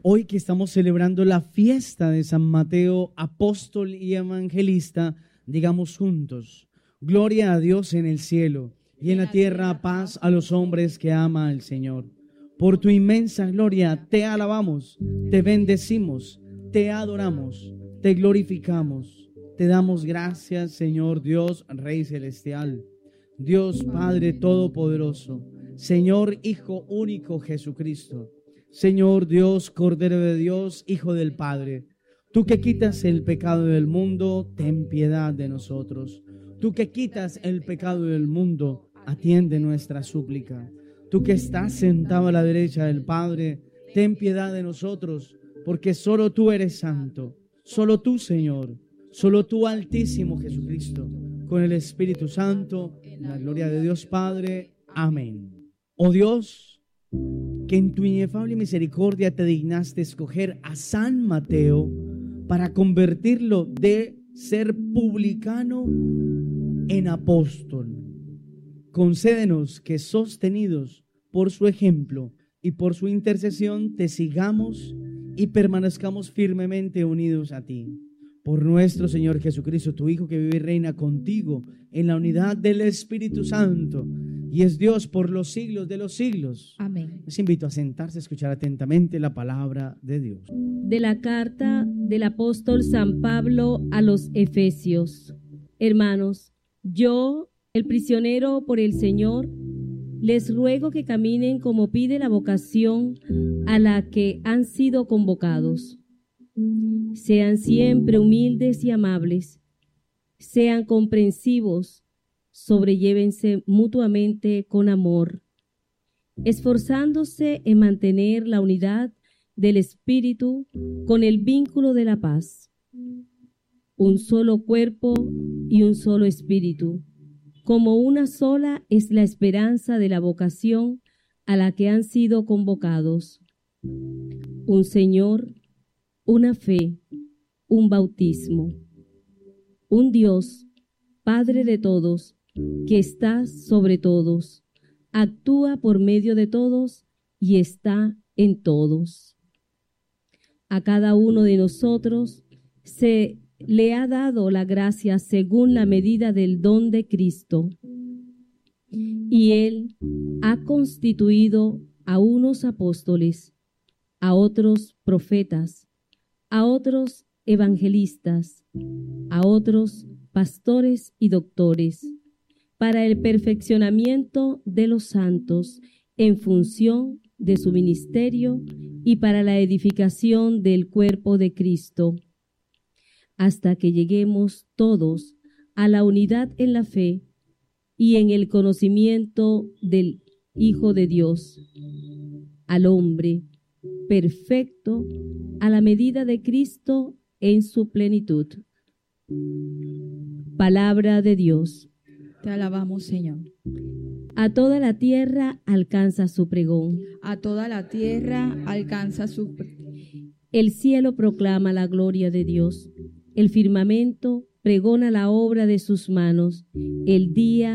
Hoy que estamos celebrando la fiesta de San Mateo, apóstol y evangelista, digamos juntos: gloria a Dios en el cielo y en la tierra paz a los hombres que ama al Señor. Por tu inmensa gloria te alabamos, te bendecimos, te adoramos, te glorificamos. Te damos gracias, Señor Dios, Rey celestial, Dios Padre todopoderoso, Señor Hijo único Jesucristo, Señor Dios, Cordero de Dios, Hijo del Padre. Tú que quitas el pecado del mundo, ten piedad de nosotros. Tú que quitas el pecado del mundo, atiende nuestra súplica. Tú que estás sentado a la derecha del Padre, ten piedad de nosotros, porque solo tú eres santo, solo tú, Señor, solo tú, Altísimo Jesucristo, con el Espíritu Santo, en la gloria de Dios Padre. Amén. Oh Dios, que en tu inefable misericordia te dignaste escoger a San Mateo para convertirlo de ser publicano en apóstol. Concédenos que, sostenidos por su ejemplo y por su intercesión, te sigamos y permanezcamos firmemente unidos a ti. Por nuestro Señor Jesucristo, tu Hijo, que vive y reina contigo en la unidad del Espíritu Santo y es Dios por los siglos de los siglos. Amén. Les invito a sentarse a escuchar atentamente la palabra de Dios. De la carta del apóstol San Pablo a los Efesios. Hermanos, yo, el prisionero por el Señor, les ruego que caminen como pide la vocación a la que han sido convocados. Sean siempre humildes y amables, sean comprensivos, sobrellévense mutuamente con amor, esforzándose en mantener la unidad del Espíritu con el vínculo de la paz. Un solo cuerpo y un solo Espíritu, como una sola es la esperanza de la vocación a la que han sido convocados. Un Señor, una fe, un bautismo. Un Dios, Padre de todos, que está sobre todos, actúa por medio de todos y está en todos. A cada uno de nosotros se le ha dado la gracia según la medida del don de Cristo, y Él ha constituido a unos apóstoles, a otros profetas, a otros evangelistas, a otros pastores y doctores, para el perfeccionamiento de los santos en función de su ministerio y para la edificación del cuerpo de Cristo, hasta que lleguemos todos a la unidad en la fe y en el conocimiento del Hijo de Dios, al hombre perfecto a la medida de Cristo en su plenitud. Palabra de Dios. Te alabamos, Señor. A toda la tierra alcanza su pregón. A toda la tierra alcanza su... El cielo proclama la gloria de Dios. El firmamento pregona la obra de sus manos. El día